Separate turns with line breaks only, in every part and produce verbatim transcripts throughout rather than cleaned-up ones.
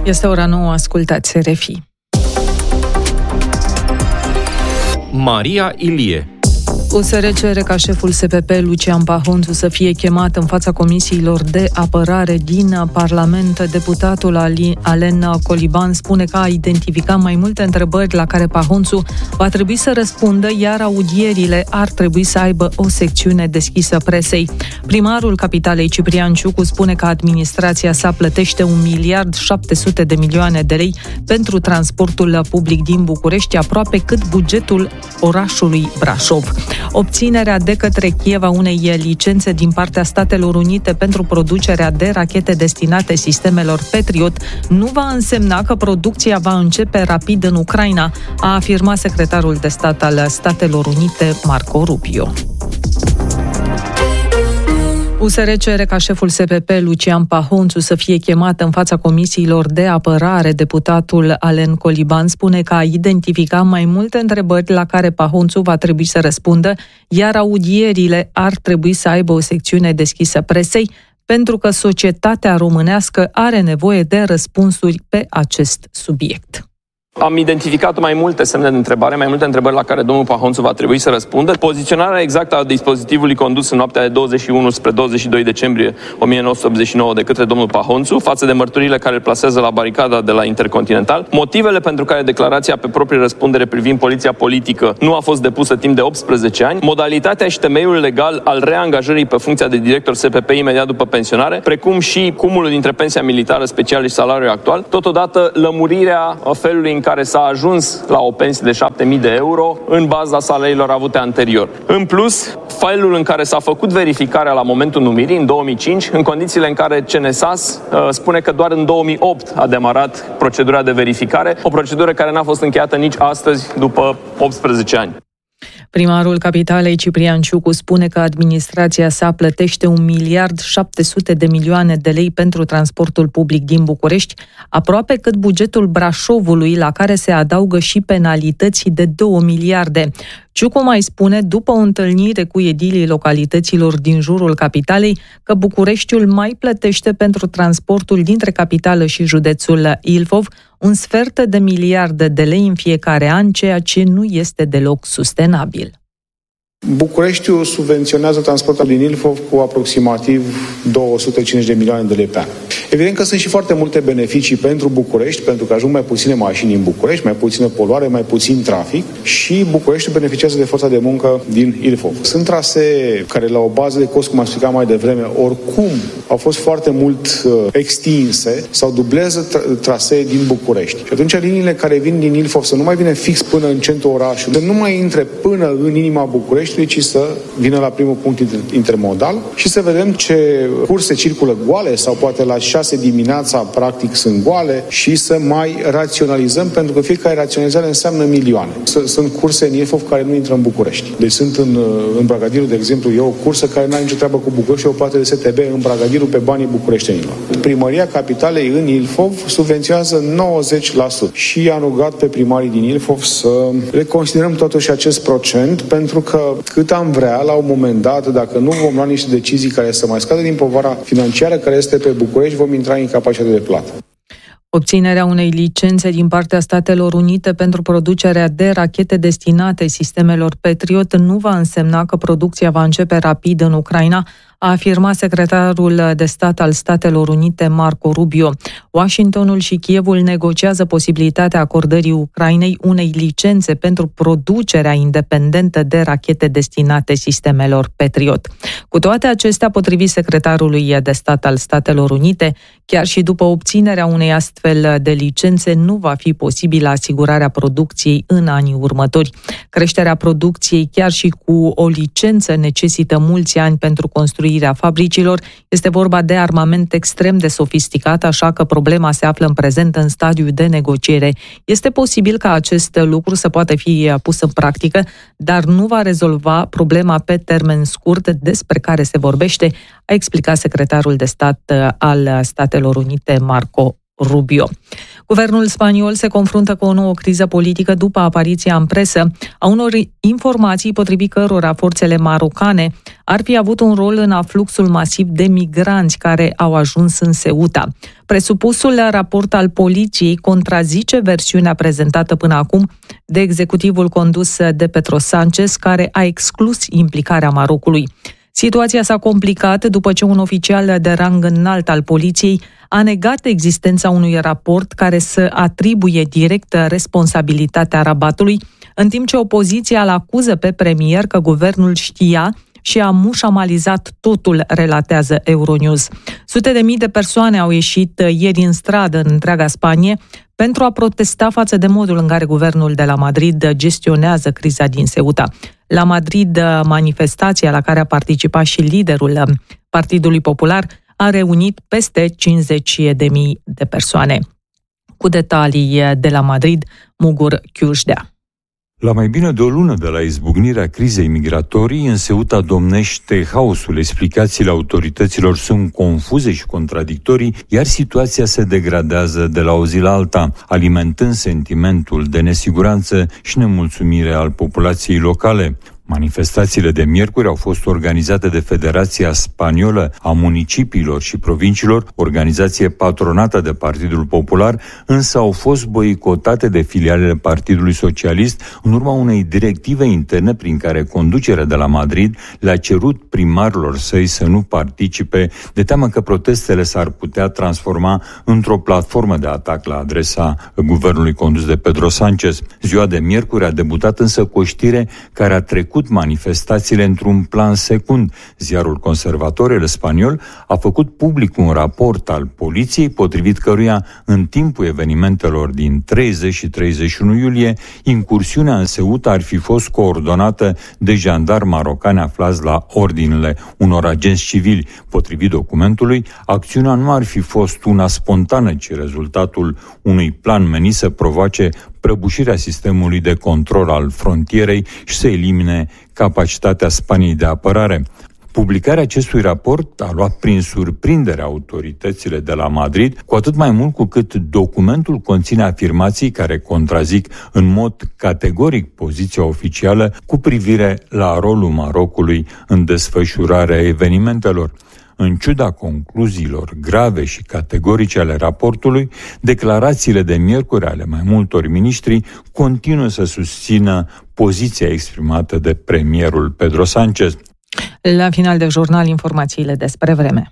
Este ora nouă, ascultați R F I.
Maria Ilie.
U S R cere ca șeful S P P, Lucian Pahonțu, să fie chemat în fața comisiilor de apărare din Parlament. Deputatul Alen Coliban spune că a identificat mai multe întrebări la care Pahonțu va trebui să răspundă, iar audierile ar trebui să aibă o secțiune deschisă presei. Primarul capitalei, Ciprian Ciucu, spune că administrația sa plătește un miliard șapte sute de milioane de lei pentru transportul public din București, aproape cât bugetul orașului Brașov. Obținerea de către Kiev a unei licențe din partea Statelor Unite pentru producerea de rachete destinate sistemelor Patriot nu va însemna că producția va începe rapid în Ucraina, a afirmat secretarul de stat al Statelor Unite, Marco Rubio. U S R cere ca șeful S P P, Lucian Pahonțu, să fie chemat în fața comisiilor de apărare. Deputatul Alen Coliban spune că a identificat mai multe întrebări la care Pahonțu va trebui să răspundă, iar audierile ar trebui să aibă o secțiune deschisă presei, pentru că societatea românească are nevoie de răspunsuri pe acest subiect.
Am identificat mai multe semne de întrebare, mai multe întrebări la care domnul Pahonțu va trebui să răspundă. Poziționarea exactă a dispozitivului condus în noaptea de douăzeci și unu spre douăzeci și doi decembrie o mie nouă sute optzeci și nouă de către domnul Pahonțu, față de mărturile care îl plasează la baricada de la Intercontinental, motivele pentru care declarația pe proprie răspundere privind poliția politică nu a fost depusă timp de optsprezece ani, modalitatea și temeiul legal al reangajării pe funcția de director S P P imediat după pensionare, precum și cumulul dintre pensia militară specială și salariul actual, totodată lămurirea felului în care s-a ajuns la o pensie de șapte mii de euro în baza salariilor avute anterior. În plus, failul în care s-a făcut verificarea la momentul numirii, în două mii cinci, în condițiile în care C N S A S uh, spune că doar în două mii opt a demarat procedura de verificare, o procedură care n-a fost încheiată nici astăzi, după optsprezece ani.
Primarul capitalei, Ciprian Ciucu, spune că administrația sa plătește un miliard șapte sute de milioane de lei pentru transportul public din București, aproape cât bugetul Brașovului, la care se adaugă și penalități de două miliarde. Ciucu mai spune, după o întâlnire cu edilii localităților din jurul capitalei, că Bucureștiul mai plătește pentru transportul dintre capitală și județul Ilfov un sfert de miliarde de lei în fiecare an, ceea ce nu este deloc sustenabil.
Bucureștiul subvenționează transportul din Ilfov cu aproximativ două sute cincizeci de milioane de lei pe an. Evident că sunt și foarte multe beneficii pentru București, pentru că ajung mai puține mașini în București, mai puțină poluare, mai puțin trafic și Bucureștiul beneficiază de forța de muncă din Ilfov. Sunt trasee care la o bază de cost, cum am explicat mai devreme, oricum au fost foarte mult uh, extinse sau dublează tra- trasee din București. Și atunci liniile care vin din Ilfov să nu mai vină fix până în centrul orașului, să nu mai intre până în inima București, ci să vină la primul punct intermodal și să vedem ce curse circulă goale sau poate la șase dimineața practic sunt goale și să mai raționalizăm, pentru că fiecare raționalizare înseamnă milioane. Sunt curse în Ilfov care nu intră în București. Deci sunt în, în Bragadiru, de exemplu, e o cursă care nu are nicio treabă cu București, o plată de S T B în Bragadiru pe banii bucureștenilor. Primăria capitalei în Ilfov subvenționează nouăzeci la sută și am rugat pe primarii din Ilfov să reconsiderăm totuși acest procent, pentru că cât am vrea, la un moment dat, dacă nu vom lua niște decizii care să mai scadă din povara financiară care este pe București, vom intra în incapacitate de plată.
Obținerea unei licențe din partea Statelor Unite pentru producerea de rachete destinate sistemelor Patriot nu va însemna că producția va începe rapid în Ucraina, a afirmat secretarul de stat al Statelor Unite, Marco Rubio. Washingtonul și Kievul negociază posibilitatea acordării Ucrainei unei licențe pentru producerea independentă de rachete destinate sistemelor Patriot. Cu toate acestea, potrivit secretarului de stat al Statelor Unite, chiar și după obținerea unei astfel de licențe, nu va fi posibilă asigurarea producției în anii următori. Creșterea producției, chiar și cu o licență, necesită mulți ani pentru construirea fabricilor. Este vorba de armament extrem de sofisticat, așa că problema se află în prezent în stadiu de negociere. Este posibil ca acest lucru să poată fi pus în practică, dar nu va rezolva problema pe termen scurt despre care se vorbește, a explicat secretarul de stat al Statelor Unite, Marco Rubio. Guvernul spaniol se confruntă cu o nouă criză politică după apariția în presă a unor informații potrivit cărora forțele marocane ar fi avut un rol în afluxul masiv de migranți care au ajuns în Ceuta. Presupusul raport al poliției contrazice versiunea prezentată până acum de executivul condus de Pedro Sánchez, care a exclus implicarea Marocului. Situația s-a complicat după ce un oficial de rang înalt al poliției a negat existența unui raport care să atribuie direct responsabilitatea rabatului, în timp ce opoziția îl acuză pe premier că guvernul știa și a mușamalizat totul, relatează Euronews. Sute de mii de persoane au ieșit ieri în stradă în întreaga Spanie pentru a protesta față de modul în care guvernul de la Madrid gestionează criza din Ceuta. La Madrid, manifestația la care a participat și liderul Partidului Popular a reunit peste cincizeci de mii de persoane. Cu detalii de la Madrid, Mugur Chiușdea.
La mai bine de o lună de la izbucnirea crizei migratorii, în Ceuta domnește haosul. Explicațiile autorităților sunt confuze și contradictorii, iar situația se degradează de la o zi la alta, alimentând sentimentul de nesiguranță și nemulțumire al populației locale. Manifestațiile de miercuri au fost organizate de Federația Spaniolă a Municipiilor și Provinciilor, organizație patronată de Partidul Popular, însă au fost boicotate de filialele Partidului Socialist în urma unei directive interne prin care conducerea de la Madrid le-a cerut primarilor săi să nu participe, de teamă că protestele s-ar putea transforma într-o platformă de atac la adresa guvernului condus de Pedro Sánchez. Ziua de miercuri a debutat însă cu o știre care a trecut manifestațiile într-un plan secund. Ziarul conservator El Spaniol a făcut public un raport al poliției, potrivit căruia, în timpul evenimentelor din treizeci și treizeci și unu iulie, incursiunea în Ceuta ar fi fost coordonată de jandarmi marocani aflați la ordinele unor agenți civili. Potrivit documentului, acțiunea nu ar fi fost una spontană, ci rezultatul unui plan menit să provoace prăbușirea sistemului de control al frontierei și să elimine capacitatea Spaniei de apărare. Publicarea acestui raport a luat prin surprindere autoritățile de la Madrid, cu atât mai mult cu cât documentul conține afirmații care contrazic în mod categoric poziția oficială cu privire la rolul Marocului în desfășurarea evenimentelor. În ciuda concluziilor grave și categorice ale raportului, declarațiile de miercuri ale mai multor miniștri continuă să susțină poziția exprimată de premierul Pedro Sánchez.
La final de jurnal, informațiile despre vreme.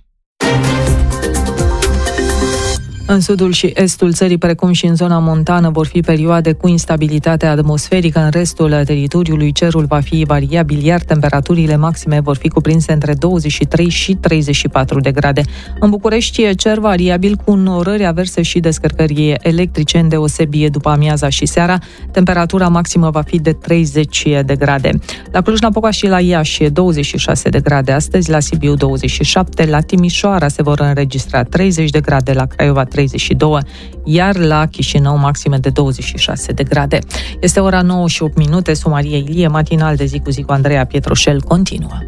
În sudul și estul țării, precum și în zona montană, vor fi perioade cu instabilitate atmosferică. În restul teritoriului, cerul va fi variabil, iar temperaturile maxime vor fi cuprinse între douăzeci și trei și treizeci și patru de grade. În București, cer variabil cu înnorări averse și descărcări electrice, îndeosebie după amiaza și seara. Temperatura maximă va fi de treizeci de grade. La Cluj-Napoca și la Iași, douăzeci și șase de grade astăzi, la Sibiu douăzeci și șapte, la Timișoara se vor înregistra treizeci de grade, la Craiova treizeci și doi, iar la Chișinău maxime de douăzeci și șase de grade. Este ora nouă și opt minute, Maria Ilie, matinal de zi cu zi cu Andreea Pietroșel continuă.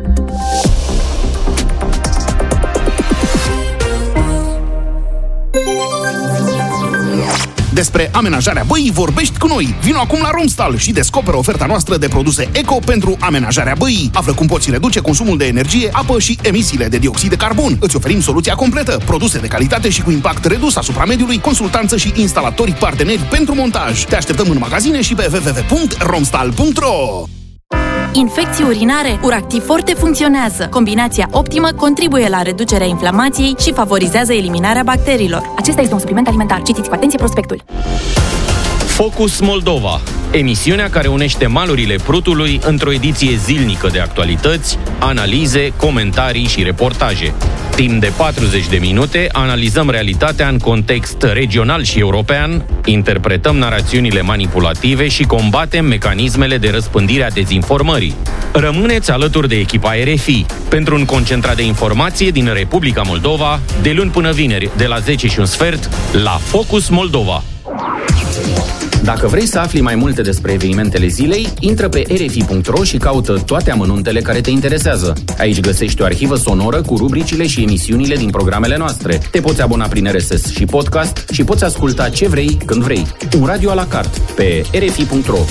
Despre amenajarea băii vorbești cu noi. Vino acum la Romstal și descoperă oferta noastră de produse eco pentru amenajarea băii. Află cum poți reduce consumul de energie, apă și emisiile de dioxid de carbon. Îți oferim soluția completă, produse de calitate și cu impact redus asupra mediului, consultanță și instalatori parteneri pentru montaj. Te așteptăm în magazine și pe w w w punct romstal punct r o.
Infecții urinare, Uractiv Forte funcționează. Combinația optimă contribuie la reducerea inflamației și favorizează eliminarea bacteriilor.
Acesta este un supliment alimentar. Citiți cu atenție prospectul.
Focus Moldova, emisiunea care unește malurile Prutului într-o ediție zilnică de actualități, analize, comentarii și reportaje. Timp de patruzeci de minute analizăm realitatea în context regional și european, interpretăm narațiunile manipulative și combatem mecanismele de răspândire a dezinformării. Rămâneți alături de echipa R F I pentru un concentrat de informație din Republica Moldova, de luni până vineri, de la zece și un sfert, la Focus Moldova. Dacă vrei să afli mai multe despre evenimentele zilei, intră pe r f i punct r o și caută toate amănuntele care te interesează. Aici găsești o arhivă sonoră cu rubricile și emisiunile din programele noastre. Te poți abona prin R S S și podcast și poți asculta ce vrei, când vrei. Un radio a la carte pe r f i punct r o.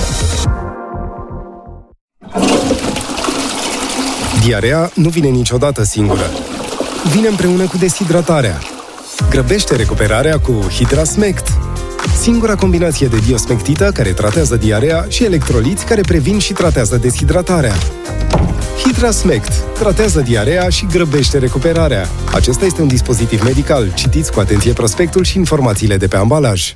Diarea nu vine niciodată singură. Vine împreună cu deshidratarea. Grăbește recuperarea cu Hidrasmect. Singura combinație de diosmectită care tratează diarea și electroliți care previn și tratează deshidratarea. Hidrasmect tratează diarea și grăbește recuperarea. Acesta este un dispozitiv medical. Citiți cu atenție prospectul și informațiile de pe ambalaj.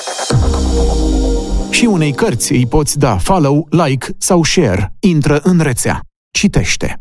Și unei cărți îi poți da follow, like sau share. Intră în rețea. Citește.